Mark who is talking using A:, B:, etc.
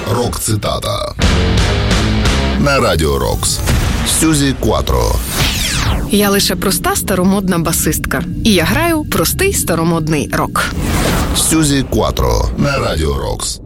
A: Рок-цитата на Радіо Рокс. Сюзі Кватро.
B: Я лише проста старомодна басистка. І я граю простий старомодний рок.
A: Сюзі Кватро на Радіо Рокс.